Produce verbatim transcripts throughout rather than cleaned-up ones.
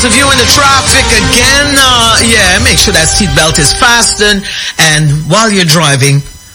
those of you in the traffic again, uh, yeah, make sure that seatbelt is fastened. And while you're driving,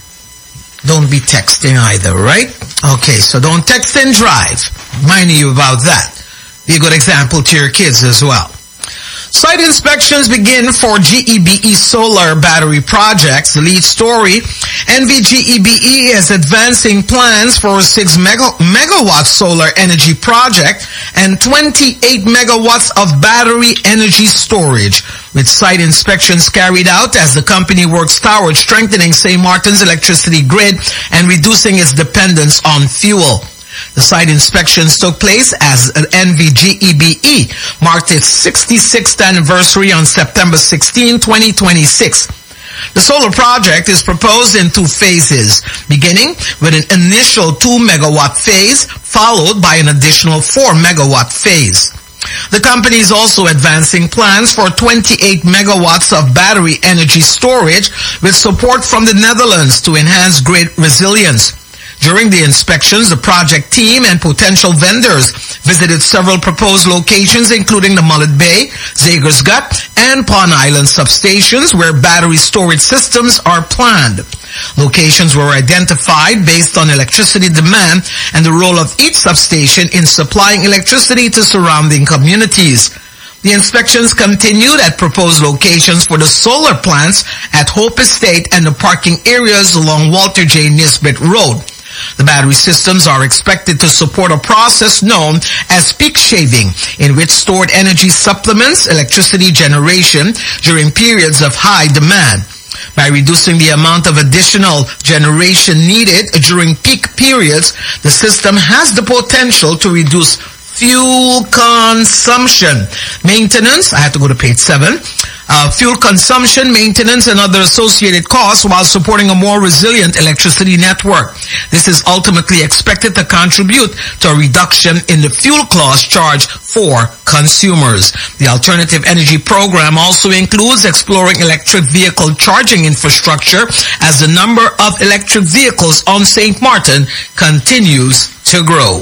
don't be texting either, right? Okay, so don't text and drive. Reminding you about that. Be a good example to your kids as well. Site inspections begin for G E B E solar battery projects. The lead story, N V G E B E is advancing plans for a six mega, megawatt solar energy project and twenty-eight megawatts of battery energy storage, with site inspections carried out as the company works towards strengthening Saint Martin's electricity grid and reducing its dependence on fuel. The site inspections took place as N V G E B E marked its sixty-sixth anniversary on September sixteenth, twenty twenty-six. The solar project is proposed in two phases, beginning with an initial two megawatt phase, followed by an additional four megawatt phase. The company is also advancing plans for twenty-eight megawatts of battery energy storage with support from the Netherlands to enhance grid resilience. During the inspections, the project team and potential vendors visited several proposed locations, including the Mullet Bay, Zegersgut, and Pond Island substations, where battery storage systems are planned. Locations were identified based on electricity demand and the role of each substation in supplying electricity to surrounding communities. The inspections continued at proposed locations for the solar plants at Hope Estate and the parking areas along Walter J. Nisbet Road. The battery systems are expected to support a process known as peak shaving, in which stored energy supplements electricity generation during periods of high demand. By reducing the amount of additional generation needed during peak periods, the system has the potential to reduce fuel consumption, maintenance, I have to go to page seven, uh, fuel consumption, maintenance, and other associated costs while supporting a more resilient electricity network. This is ultimately expected to contribute to a reduction in the fuel cost charge for consumers. The Alternative Energy Program also includes exploring electric vehicle charging infrastructure as the number of electric vehicles on Saint Martin continues to grow.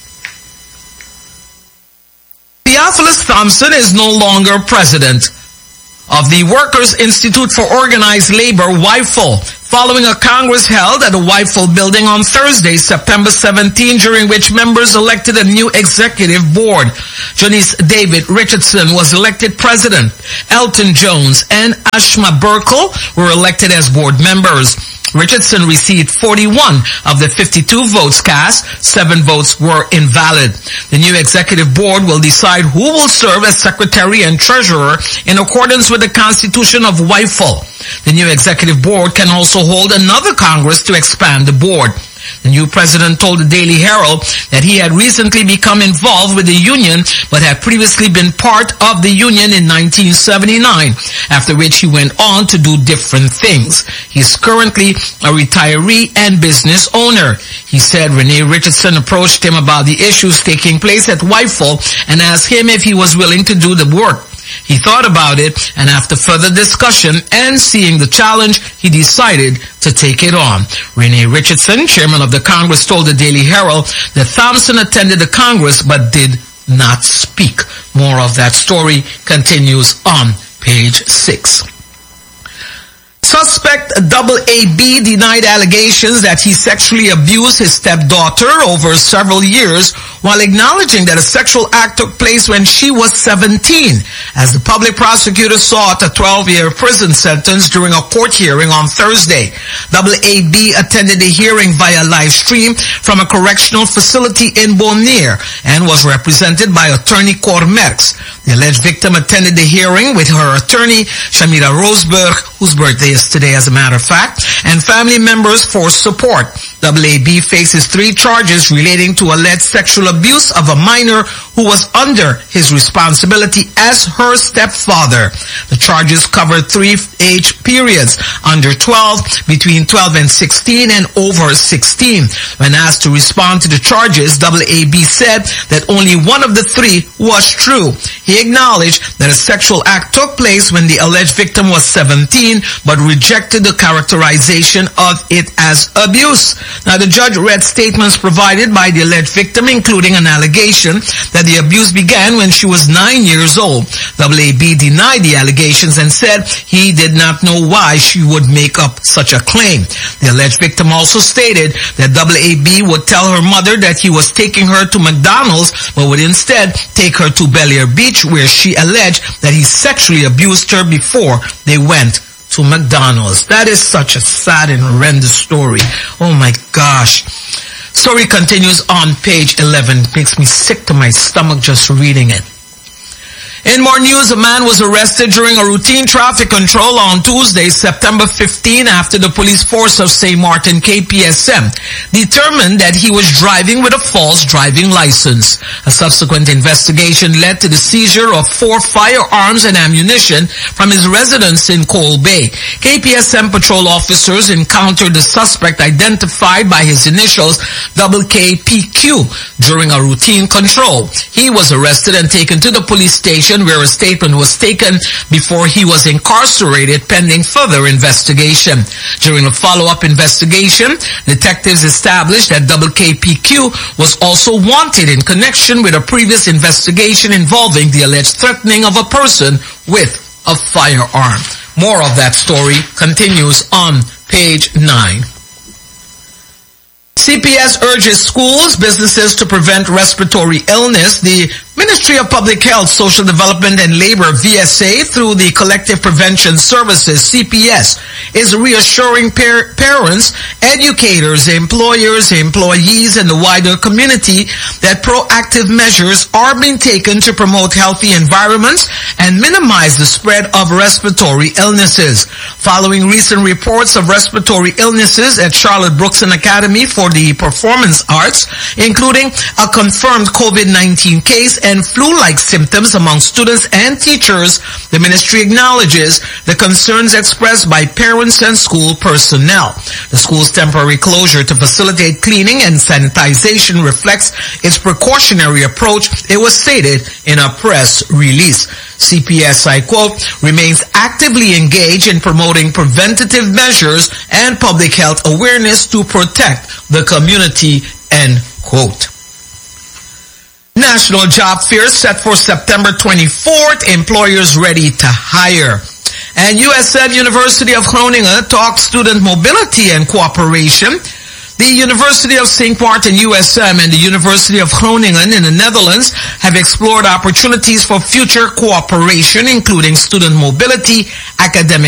Theophilus Thompson is no longer president of the Workers' Institute for Organized Labor, WIFO, following a Congress held at the WIFO building on Thursday, September seventeenth, during which members elected a new executive board. Janice David Richardson was elected president. Elton Jones and Ashma Burkle were elected as board members. Richardson received forty-one of the fifty-two votes cast. Seven votes were invalid. The new executive board will decide who will serve as secretary and treasurer in accordance with the constitution of WIFO. The new executive board can also hold another Congress to expand the board. The new president told the Daily Herald that he had recently become involved with the union but had previously been part of the union in nineteen seventy-nine, after which he went on to do different things. He's currently a retiree and business owner. He said Renee Richardson approached him about the issues taking place at WIFO and asked him if he was willing to do the work. He thought about it, and after further discussion and seeing the challenge, he decided to take it on. Renee Richardson, chairman of the Congress, told the Daily Herald that Thompson attended the Congress but did not speak. More of that story continues on page six. Suspect Double A B denied allegations that he sexually abused his stepdaughter over several years while acknowledging that a sexual act took place when she was seventeen, as the public prosecutor sought a twelve-year prison sentence during a court hearing on Thursday. Double A B attended the hearing via live stream from a correctional facility in Bonaire and was represented by attorney Cor Merckx. The alleged victim attended the hearing with her attorney, Shamira Roseberg, whose birthday is today as a matter of fact, and family members for support. Double A B faces three charges relating to alleged sexual abuse of a minor who was under his responsibility as her stepfather. The charges covered three age periods, under twelve, between twelve and sixteen, and over sixteen. When asked to respond to the charges, Double A B said that only one of the three was true. He acknowledged that a sexual act took place when the alleged victim was seventeen, but rejected the characterization of it as abuse. Now, the judge read statements provided by the alleged victim, including an allegation that the abuse began when she was nine years old. A A B denied the allegations and said he did not know why she would make up such a claim. The alleged victim also stated that A A B would tell her mother that he was taking her to McDonald's, but would instead take her to Belleair Beach, where she alleged that he sexually abused her before they went to McDonald's. That is such a sad and horrendous story. Oh my gosh. Story continues on page eleven. Makes me sick to my stomach just reading it. In more news, a man was arrested during a routine traffic control on Tuesday, September fifteenth, after the police force of Saint Martin K P S M determined that he was driving with a false driving license. A subsequent investigation led to the seizure of four firearms and ammunition from his residence in Coal Bay. K P S M patrol officers encountered the suspect, identified by his initials double K P Q, during a routine control. He was arrested and taken to the police station, where a statement was taken before he was incarcerated pending further investigation. During a follow-up investigation, detectives established that double K P Q was also wanted in connection with a previous investigation involving the alleged threatening of a person with a firearm. More of that story continues on page nine. C P S urges schools, businesses to prevent respiratory illness. The Ministry of Public Health, Social Development and Labor, V S A, through the Collective Prevention Services, C P S, is reassuring par parents, educators, employers, employees, and the wider community that proactive measures are being taken to promote healthy environments and minimize the spread of respiratory illnesses. Following recent reports of respiratory illnesses at Charlotte Brookson Academy for the Performance Arts, including a confirmed COVID nineteen case and flu-like symptoms among students and teachers, the ministry acknowledges the concerns expressed by parents and school personnel. The school's temporary closure to facilitate cleaning and sanitization reflects its precautionary approach, it was stated in a press release. C P S, I quote, remains actively engaged in promoting preventative measures and public health awareness to protect the community, end quote. National Job Fair set for September twenty-fourth, employers ready to hire. And U S M University of Groningen talks student mobility and cooperation. The University of Saint Martin U S M and the University of Groningen in the Netherlands have explored opportunities for future cooperation, including student mobility, academic